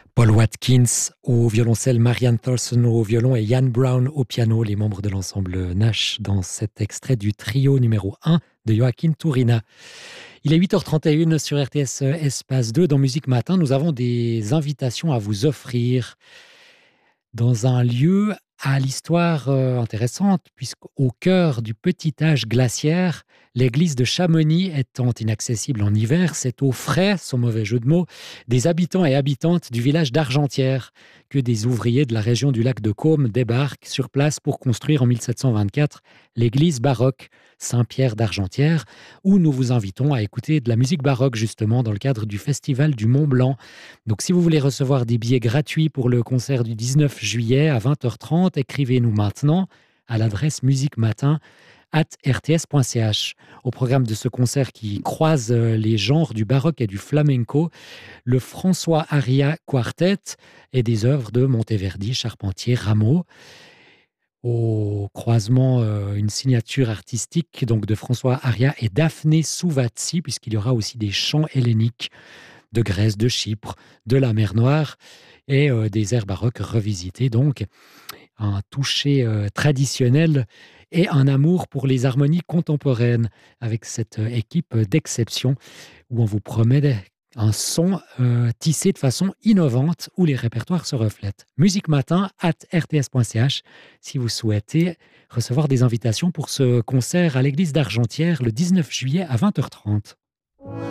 Paul Watkins au violoncelle, Marianne Tholson au violon et Ian Brown au piano, les membres de l'ensemble Nash dans cet extrait du trio numéro 1 de Joaquin Turina. Il est 8h31 sur RTS Espace 2. Dans Musique Matin, nous avons des invitations à vous offrir dans un lieu à l'histoire intéressante, puisqu'au cœur du petit âge glaciaire, l'église de Chamonix étant inaccessible en hiver, c'est au frais, sans mauvais jeu de mots, des habitants et habitantes du village d'Argentière que des ouvriers de la région du lac de Caume débarquent sur place pour construire en 1724 l'église baroque Saint-Pierre d'Argentière, où nous vous invitons à écouter de la musique baroque justement dans le cadre du Festival du Mont Blanc. Donc si vous voulez recevoir des billets gratuits pour le concert du 19 juillet à 20h30, écrivez-nous maintenant à l'adresse musicmatin@rts.ch. Au programme de ce concert qui croise les genres du baroque et du flamenco, le François Aria Quartet et des œuvres de Monteverdi, Charpentier, Rameau. Au croisement, une signature artistique donc de François Aria et Daphné Souvazzi, puisqu'il y aura aussi des chants helléniques de Grèce, de Chypre, de la mer Noire et des airs baroques revisités. Donc, un toucher traditionnel et un amour pour les harmonies contemporaines avec cette équipe d'exception où on vous promet un son tissé de façon innovante où les répertoires se reflètent. Musique Matin @rts.ch si vous souhaitez recevoir des invitations pour ce concert à l'église d'Argentière le 19 juillet à 20h30.